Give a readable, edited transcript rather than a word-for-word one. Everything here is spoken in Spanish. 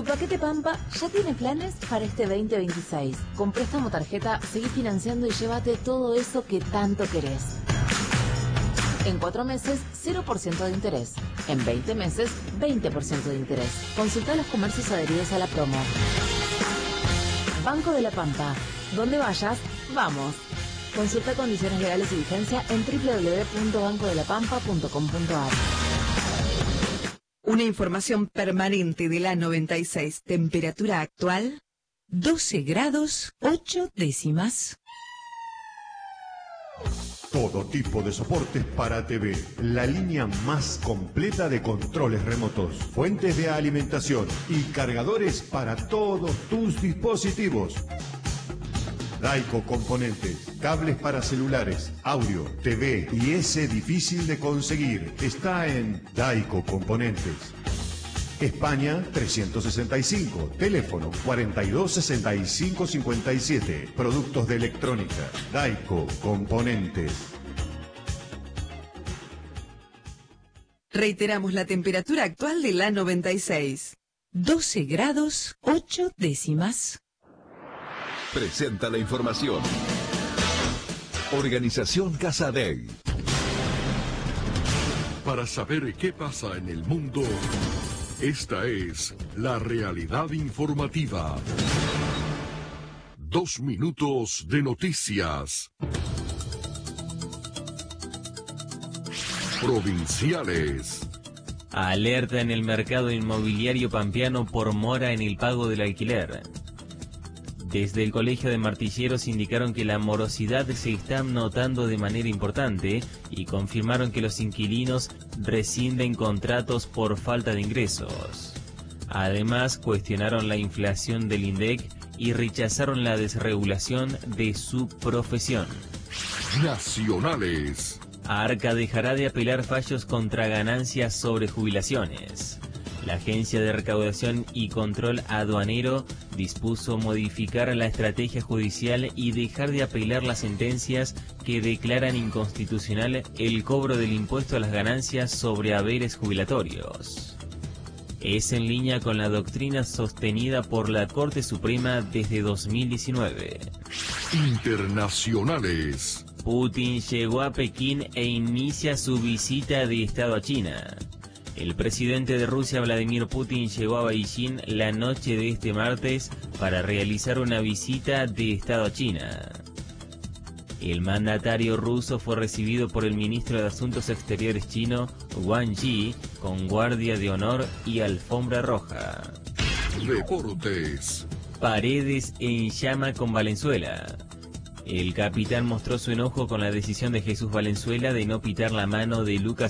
Tu paquete Pampa ya tiene planes para este 2026. Con préstamo tarjeta, seguí financiando y llévate todo eso que tanto querés. En 4 meses, 0% de interés. En 20 meses, 20% de interés. Consulta los comercios adheridos a la promo. Banco de la Pampa. Donde vayas, vamos. Consulta condiciones legales y vigencia en www.bancodelapampa.com.ar. Una información permanente de la 96. Temperatura actual, 12 grados 8 décimas. Todo tipo de soportes para TV. La línea más completa de controles remotos, fuentes de alimentación y cargadores para todos tus dispositivos. Daico Componentes, cables para celulares, audio, TV y ese difícil de conseguir. Está en Daico Componentes. España 365, teléfono 426557. Productos de electrónica, Daico Componentes. Reiteramos la temperatura actual de la 96. 12 grados 8 décimas. Presenta la información. Organización Casadei. Para saber qué pasa en el mundo, esta es la realidad informativa. 2 minutos de noticias. Provinciales. Alerta en el mercado inmobiliario pampeano por mora en el pago del alquiler. Desde el Colegio de Martilleros indicaron que la morosidad se está notando de manera importante y confirmaron que los inquilinos rescinden contratos por falta de ingresos. Además, cuestionaron la inflación del INDEC y rechazaron la desregulación de su profesión. Nacionales. ARCA dejará de apelar fallos contra ganancias sobre jubilaciones. La Agencia de Recaudación y Control Aduanero dispuso modificar la estrategia judicial y dejar de apelar las sentencias que declaran inconstitucional el cobro del impuesto a las ganancias sobre haberes jubilatorios. Es en línea con la doctrina sostenida por la Corte Suprema desde 2019. Internacionales. Putin llegó a Pekín e inicia su visita de Estado a China. El presidente de Rusia, Vladimir Putin, llegó a Beijing la noche de este martes para realizar una visita de Estado a China. El mandatario ruso fue recibido por el ministro de Asuntos Exteriores chino, Wang Yi, con guardia de honor y alfombra roja. Deportes. Paredes en llama con Valenzuela. El capitán mostró su enojo con la decisión de Jesús Valenzuela de no pitar la mano de Lucas